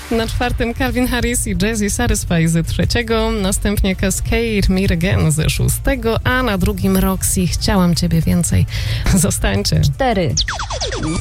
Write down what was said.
Na 4 Calvin Harris i Jazzy Satisfy z 3, następnie Cascade Meet Again ze 6, a na 2 Roxy Chciałam Ciebie więcej. Zostańcie. 4.